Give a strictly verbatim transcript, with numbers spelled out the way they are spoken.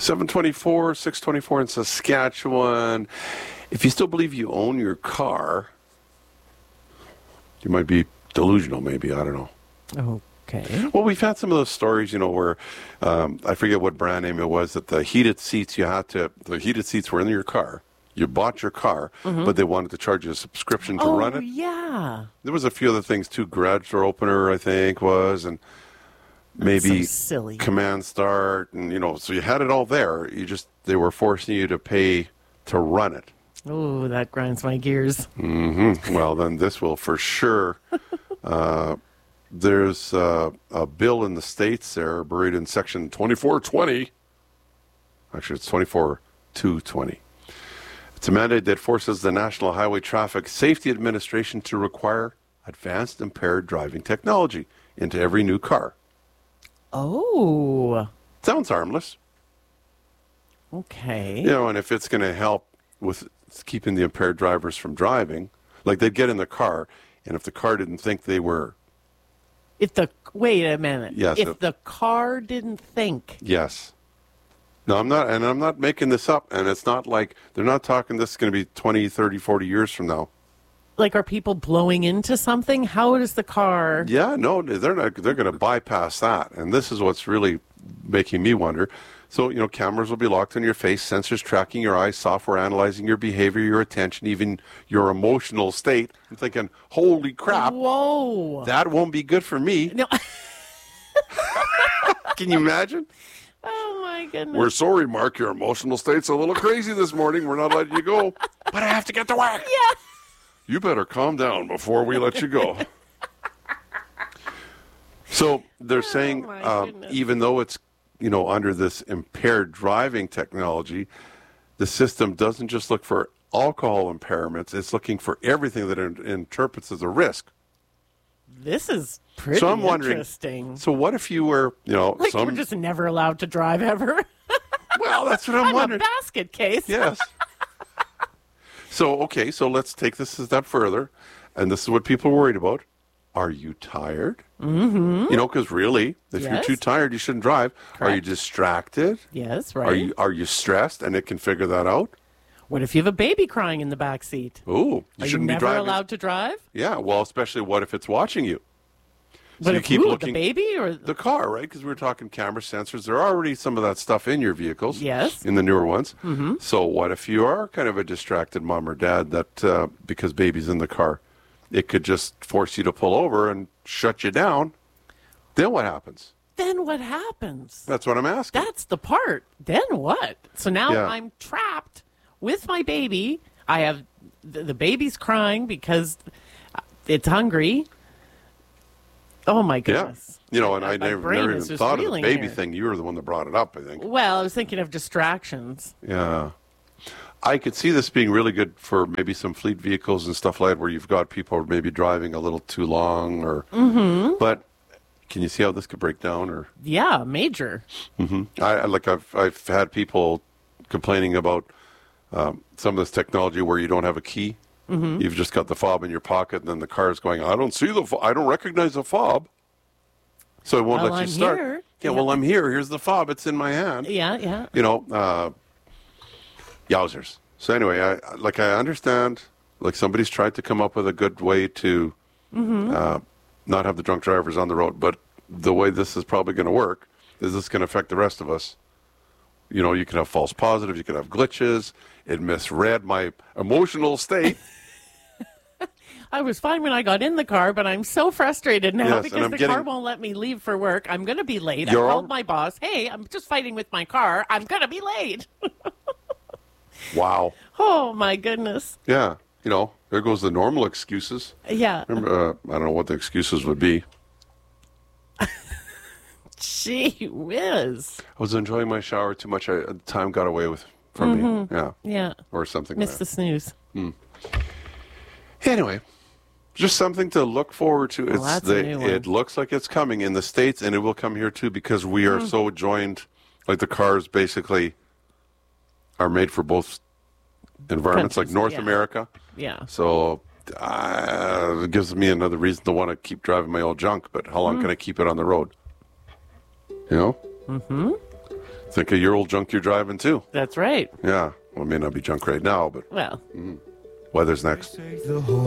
seven twenty-four, six twenty-four in Saskatchewan. If you still believe you own your car, you might be delusional, maybe. I don't know. Okay. Well, we've had some of those stories, you know, where um, I forget what brand name it was, that the heated seats you had to, the heated seats were in your car. You bought your car, mm-hmm. but they wanted to charge you a subscription to oh, run it. yeah. There was a few other things too. Garage door opener, I think, was, and maybe so silly. command start, and you know, so you had it all there. You just they were forcing you to pay to run it. Oh, that grinds my gears. Mm-hmm. Well, then this will for sure. uh, there's uh, a bill in the States there buried in section twenty-four twenty. Actually, it's twenty-four two twenty. It's a mandate that forces the National Highway Traffic Safety Administration to require advanced impaired driving technology into every new car. Oh. Sounds harmless. Okay. You know, and if it's going to help with keeping the impaired drivers from driving, like they'd get in the car, and if the car didn't think they were... If the... Wait a minute. Yes. If if, the car didn't think... Yes. No, I'm not, and I'm not making this up, and it's not like, they're not talking this is going to be twenty, thirty, forty years from now. Like, are people blowing into something? How does the car... Yeah, no, they're not, they're going to bypass that, and this is what's really making me wonder. So, you know, cameras will be locked on your face, sensors tracking your eyes, software analyzing your behavior, your attention, even your emotional state. I'm thinking, holy crap. Whoa. That won't be good for me. No. Can you imagine? Oh, my goodness. We're sorry, Mark. Your emotional state's a little crazy this morning. We're not letting you go. But I have to get to work. Yeah. You better calm down before we let you go. So they're oh, saying, um, even though it's, you know, under this impaired driving technology, the system doesn't just look for alcohol impairments. It's looking for everything that it interprets as a risk. This is pretty so I'm wondering, interesting. So what if you were, you know, like some... we're just never allowed to drive ever? Well, that's what I'm, I'm wondering. a basket case. Yes. So, okay, so let's take this a step further, and this is what people are worried about. Are you tired? Mm-hmm. You know, because really, if yes. you're too tired, you shouldn't drive. Correct. Are you distracted? Yes, right. Are you are you stressed, and it can figure that out? What if you have a baby crying in the back seat? Ooh, you Are shouldn't you be never driving. allowed to drive? Yeah, well, especially what if it's watching you? But so you if keep who, looking the baby or the car, right? Because we were talking camera sensors. There are already some of that stuff in your vehicles. Yes. In the newer ones. Mm-hmm. So what if you are kind of a distracted mom or dad that uh, because baby's in the car, it could just force you to pull over and shut you down? Then what happens? Then what happens? That's what I'm asking. That's the part. Then what? So now Yeah. I'm trapped with my baby. I have the, the baby's crying because it's hungry. Oh, my goodness. Yeah. You know, and I My never, brain never is even just thought of the reeling baby here. thing. You were the one that brought it up, I think. Well, I was thinking of distractions. Yeah. I could see this being really good for maybe some fleet vehicles and stuff like that where you've got people maybe driving a little too long or Mm-hmm. but can you see how this could break down or Yeah, major. mm-hmm. I I- like I've I've had people complaining about um, some of this technology where you don't have a key. Mm-hmm. You've just got the fob in your pocket and then the car is going, I don't see the fo- I don't recognize the fob. So it won't Well, let you I'm start. here. Yeah, Yeah. well, I'm here. Here's the fob. It's in my hand. Yeah, yeah. You know, uh, yowzers. So anyway, I like I understand. Like somebody's tried to come up with a good way to Mm-hmm. uh, not have the drunk drivers on the road, but the way this is probably going to work is this going to affect the rest of us. You know, you can have false positives, you can have glitches. It misread my emotional state. I was fine when I got in the car, but I'm so frustrated now Yes, and because I'm the getting- car won't let me leave for work. I'm going to be late. I You're called all- my boss. Hey, I'm just fighting with my car. I'm going to be late. Wow. Oh, my goodness. Yeah. You know, there goes the normal excuses. Yeah. Remember, uh, I don't know what the excuses would be. Gee whiz. I was enjoying my shower too much. I, time got away with from Mm-hmm. me. Yeah. Yeah. Or something Missed the like snooze. that. Anyway, just something to look forward to. Well, it's that's a the, new one. It looks like it's coming in the States, and it will come here too because we are Mm. so joined. Like the cars basically are made for both environments, like Countries, North yeah. America. Yeah. So uh, it gives me another reason to want to keep driving my old junk. But how long Mm. can I keep it on the road? You know? Mm-hmm. Think of your old junk you're driving too. That's right. Yeah. Well, it may not be junk right now, but Well, weather's next.